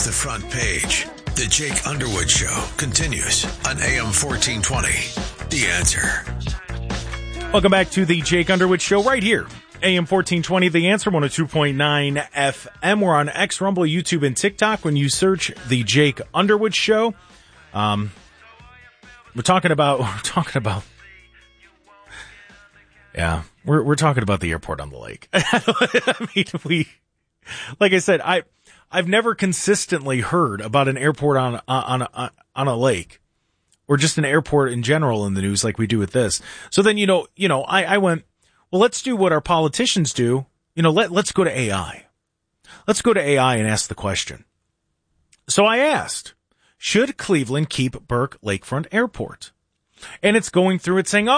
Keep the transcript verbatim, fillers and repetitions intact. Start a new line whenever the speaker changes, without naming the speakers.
the front page. The Jake Underwood Show continues on A M fourteen twenty. The Answer.
Welcome back to the Jake Underwood Show right here. A M fourteen twenty, The Answer, one oh two point nine F M. We're on X, Rumble, YouTube, and TikTok. When you search the Jake Underwood Show, um, we're talking about, we're talking about, yeah, we're, we're talking about the airport on the lake. I mean, we, like I said, I, I've never consistently heard about an airport on, on, on, on a lake or just an airport in general in the news like we do with this. So then, you know, you know, I, I went, well, let's do what our politicians do. You know, let, let's go to A I. Let's go to A I and ask the question. So I asked, should Cleveland keep Burke Lakefront Airport? And it's going through it saying, oh,